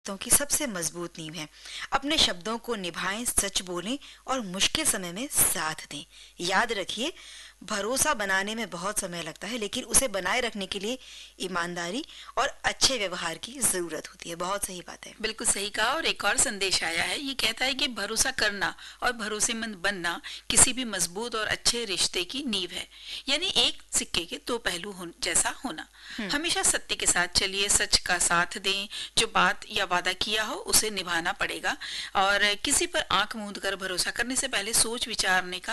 की सबसे मजबूत नींव है। अपने शब्दों को निभाएं, सच बोलें और मुश्किल समय में साथ दें। याद रखिए, भरोसा बनाने में बहुत समय लगता है, लेकिन उसे बनाए रखने के लिए ईमानदारी और अच्छे व्यवहार की जरूरत होती है। बहुत सही बात है। बिल्कुल सही कहा। और एक और संदेश आया है, ये कहता है कि भरोसा करना और भरोसेमंद बनना किसी भी मजबूत और अच्छे रिश्ते की नींव है। यानी एक सिक्के के दो पहलू जैसा होना। हम्म। हमेशा सत्य के साथ चलिए, सच का साथ दें। जो बात या वादा किया हो उसे निभाना पड़ेगा। और किसी पर आंख मूंद कर भरोसा करने से पहले सोच विचारने का